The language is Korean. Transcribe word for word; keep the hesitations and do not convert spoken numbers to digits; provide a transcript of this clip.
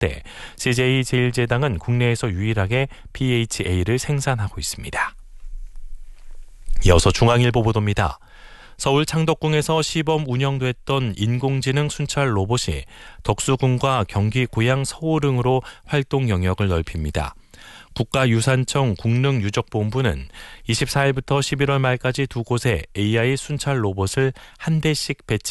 때 씨제이제일제당은 국내에서 유일하게 피에이치에이를 생산하고 있습니다. 이어서 중앙일보 보도입니다. 서울 창덕궁에서 시범 운영됐던 인공지능 순찰 로봇이 덕수궁과 경기 고양 서울흥으로 활동 영역을 넓힙니다. 국가유산청 국능유적본부는 이십사일부터 십일월 말까지 두 곳에 에이아이 순찰 로봇을 한 대씩 배치